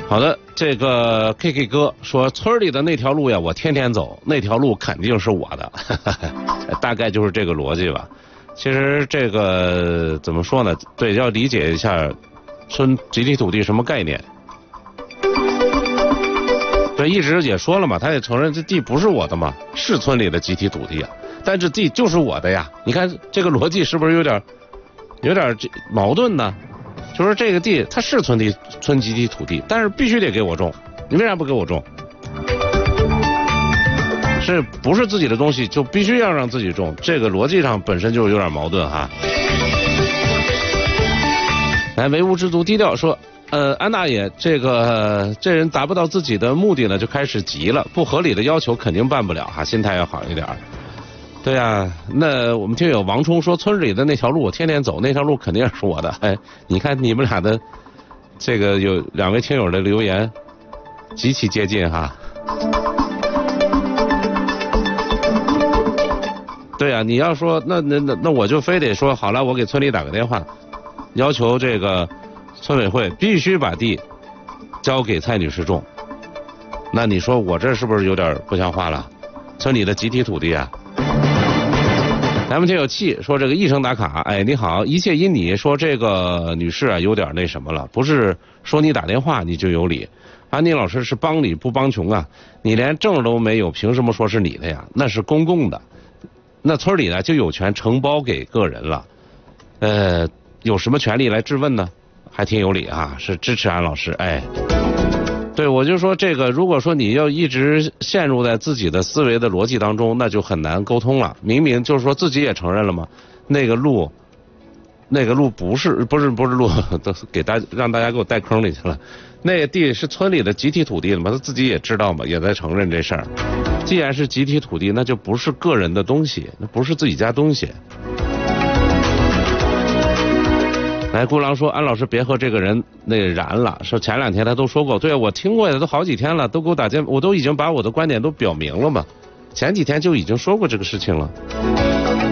好的，这个 KK 哥说村里的那条路呀，我天天走，那条路肯定是我的，大概就是这个逻辑吧。其实这个怎么说呢？对，要理解一下村集体土地什么概念。对，一直也说了嘛，他也承认这地不是我的嘛，是村里的集体土地啊，但这地就是我的呀。你看这个逻辑是不是有点矛盾呢？就是这个地它是村集体土地，但是必须得给我种，你为啥不给我种？是不是自己的东西就必须要让自己种？这个逻辑上本身就有点矛盾哈。来，唯物之族低调说，安大爷，这人达不到自己的目的呢，就开始急了，不合理的要求肯定办不了哈，心态要好一点。对呀，那我们听友王冲说，村里的那条路我天天走，那条路肯定是我的。哎，你看你们俩的这个有2位听友的留言极其接近哈。对呀，你要说那我就非得说好了，我给村里打个电话，要求这个村委会必须把地交给蔡女士种。那你说我这是不是有点不像话了？村里的集体土地啊。咱们听友气说这个一声打卡，哎，你好，一切因你。说这个女士啊有点那什么了，不是说你打电话你就有理。安妮老师是帮理不帮穷啊，你连证都没有，凭什么说是你的呀？那是公共的，那村里呢就有权承包给个人了，有什么权利来质问呢？还挺有理啊，是支持安老师。哎，对，我就说这个，如果说你要一直陷入在自己的思维的逻辑当中，那就很难沟通了。明明就是说自己也承认了嘛，那个路不是路，都让大家给我带坑里去了。那个地是村里的集体土地嘛，他自己也知道嘛，也在承认这事儿。既然是集体土地，那就不是个人的东西，那不是自己家东西。来，孤狼说，安老师别和这个人燃了，说前2天他都说过，对，我听过呀，都好几天了，都给我打电话，我都已经把我的观点都表明了嘛，前几天就已经说过这个事情了。